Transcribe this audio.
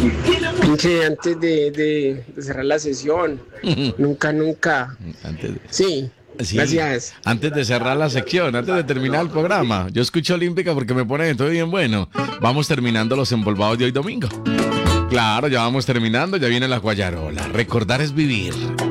Que antes de cerrar la sesión, nunca. Antes, Sí, sí, gracias. antes de cerrar la sección, antes de terminar el programa. Yo escucho Olímpica porque me pone todo bien bueno. Vamos terminando los empolvados de hoy domingo. Claro, ya vamos terminando, ya viene la guayarola. Recordar es vivir.